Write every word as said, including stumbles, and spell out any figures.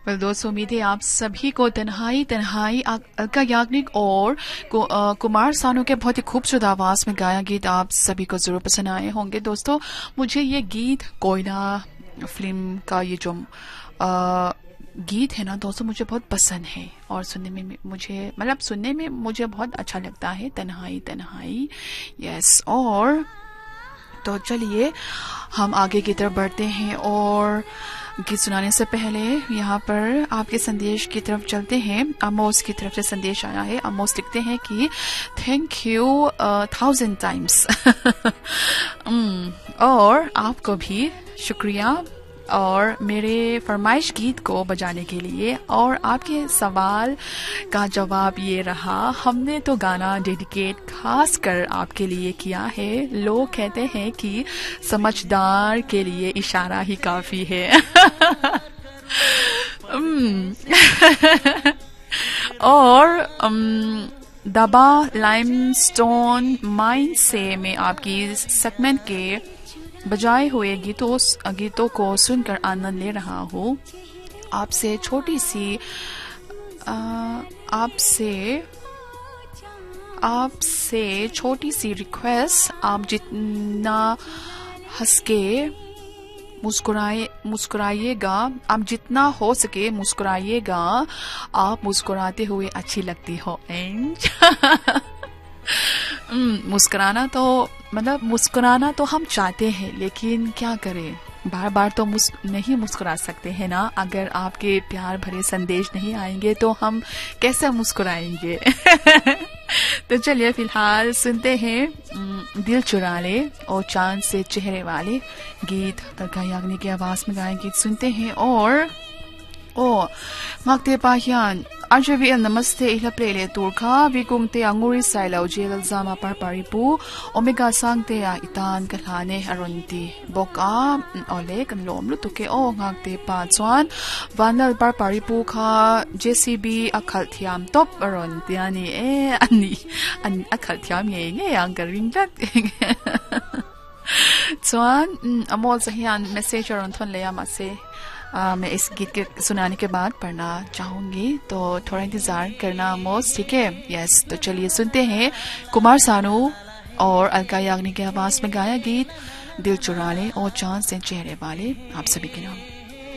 Well दोस्तों, उम्मीद है आप सभी को तन्हाई तन्हाई अलका याग्निक और कु, आ, कुमार सानू के बहुत ही खूबसूरत आवाज में गाया गीत आप सभी को जरूर पसंद आए होंगे। दोस्तों, मुझे ये गीत कोयना फिल्म का ये जो आ, गीत है ना दोस्तों, मुझे बहुत पसंद है और सुनने में मुझे मतलब सुनने में मुझे बहुत अच्छा लगता है। तन्हाई तन्हाई, यस। और तो चलिए हम आगे की तरफ बढ़ते हैं और गीत सुनाने से पहले यहाँ पर आपके संदेश की तरफ चलते हैं। अमोस की तरफ से संदेश आया है। अमोस लिखते हैं कि थैंक यू थाउजेंड टाइम्स और आपको भी शुक्रिया और मेरे फरमाइश गीत को बजाने के लिए। और आपके सवाल का जवाब ये रहा, हमने तो गाना डेडिकेट खास कर आपके लिए किया है। लोग कहते हैं कि समझदार के लिए इशारा ही काफी है। और दबा लाइमस्टोन माइन से मैं आपकी सेगमेंट के बजाए हुए गीतों गीतों को सुनकर आनंद ले रहा हूँ। आपसे छोटी सी आपसे आपसे छोटी सी रिक्वेस्ट, आप जितना हंस के मुस्कुराए मुस्कुराइएगा आप जितना हो सके मुस्कुराइएगा। आप मुस्कुराते हुए अच्छी लगती हो। मुस्कुराना तो मतलब मुस्कुराना तो हम चाहते हैं, लेकिन क्या करें, बार बार तो मुस, नहीं मुस्कुरा सकते हैं ना। अगर आपके प्यार भरे संदेश नहीं आएंगे तो हम कैसे मुस्कुराएंगे। तो चलिए फिलहाल सुनते हैं दिल चुरा ले और चांद से चेहरे वाले गीत। अलका याग्निक की आवाज में गाए गीत सुनते हैं। और ओ ngakte pahian ajvi an namaste ila plele turkha vikungte anguri sailo jel zama parparipu omega sangte a itan kalhane aronti boka ole kan lom lu tuke o ngakte pa chuan vanal parparipu kha jcb akhal thiam top aronti ani e ani an akhal thiam ye nge yang garing lat chuan amol sahian message aron thon le ama se Uh, मैं इस गीत के सुनाने के बाद पढ़ना चाहूंगी, तो थोड़ा इंतजार करना मोस्ट, ठीक है? यस। तो चलिए सुनते हैं कुमार सानू और अलका याग्निक की आवाज में गाया गीत दिल चुरा ले और चांद से चेहरे वाले आप सभी के नाम।